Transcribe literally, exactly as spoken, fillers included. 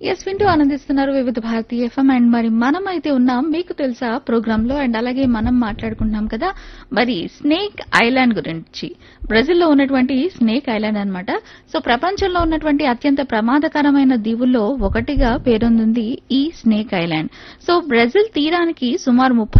Yes వింటూ ఆనందిస్తున్నారు వివిధ భారతి ఎఫ్ఎం. అండ్ మరి మనం అయితే ఉన్నాం మీకు తెలుసా ప్రోగ్రామ్ లో. అండ్ అలాగే మనం మాట్లాడుకుంటున్నాం కదా మరి స్నేక్ ఐలాండ్ గురించి. బ్రెజిల్లో ఉన్నటువంటి స్నేక్ ఐలాండ్ అన్నమాట. సో ప్రపంచంలో ఉన్నటువంటి అత్యంత ప్రమాదకరమైన దీవుల్లో ఒకటిగా పేరొందింది ఈ స్నేక్ ఐలాండ్. సో బ్రెజిల్ తీరానికి సుమారు ముప్పై